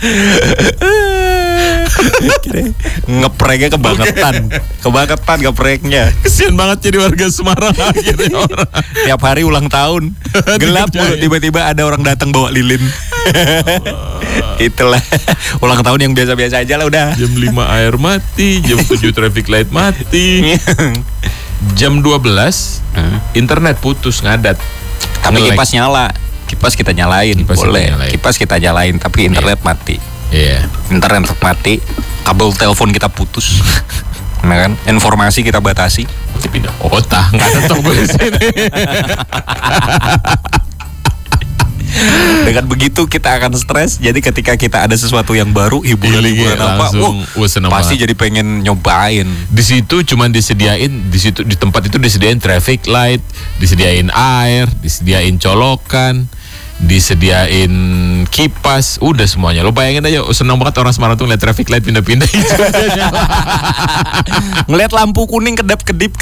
Ngepreknya kebangetan ngepreknya. Kesian banget jadi warga Semarang akhirnya orang. Tiap hari ulang tahun gelap mulu, tiba-tiba ada orang datang bawa lilin. Itulah ulang tahun yang biasa-biasa aja lah udah. Jam 5 air mati, jam 7 traffic light mati. Jam 12 internet putus ngadat. Tapi kipas nyala. Kipas kita nyalain, kipas kita nyalain, tapi internet mati. Iya. Internet mati, kabel telepon kita putus. Nah kan, informasi kita batasi. Pindah kota, nggak ada toko di sini. Dengan begitu kita akan stres. Jadi ketika kita ada sesuatu yang baru, hiburan apa, pasti jadi pengen nyobain. Di situ cuman disediain, di tempat itu disediain traffic light, disediain air, disediain colokan, disediain kipas, udah semuanya. Lo bayangin aja, senang banget orang Semarang tuh ngeliat traffic light pindah-pindah itu. Ngeliat lampu kuning kedap-kedip.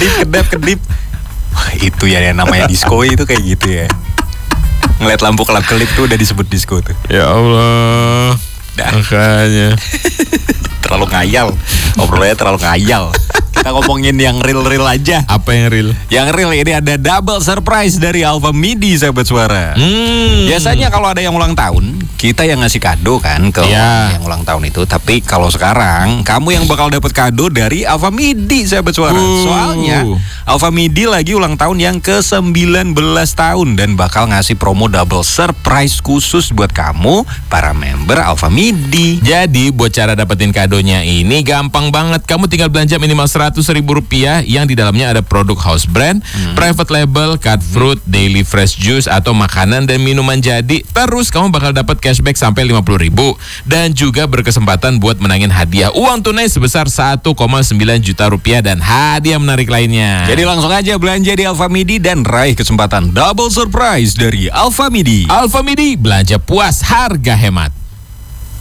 Wah, itu ya yang namanya disco itu kayak gitu ya. Ngeliat lampu kelap-kelip tuh udah disebut disco tuh. Ya Allah. Makanya terlalu ngayal. Obrolannya terlalu ngayal. Kita ngomongin yang real aja. Apa yang real? Yang real ini ada double surprise dari Alfa Midi, sahabat suara. Biasanya kalau ada yang ulang tahun, kita yang ngasih kado kan ke orang yang ulang tahun itu. Tapi kalau sekarang, kamu yang bakal dapat kado dari Alfa Midi, sahabat suara. Soalnya Alfa Midi lagi ulang tahun yang ke-19 tahun dan bakal ngasih promo double surprise khusus buat kamu, para member Alfa Midi. Jadi buat cara dapetin kadonya ini gampang banget. Kamu tinggal belanja minimal Rp100.000 yang di dalamnya ada produk house brand, private label, cut fruit, daily fresh juice atau makanan dan minuman jadi. Terus kamu bakal dapat cashback sampai Rp50.000 dan juga berkesempatan buat menangin hadiah uang tunai sebesar Rp1,9 juta dan hadiah menarik lainnya. Jadi langsung aja belanja di Alfa Midi dan raih kesempatan double surprise dari Alfa Midi. Alfa Midi, belanja puas, harga hemat.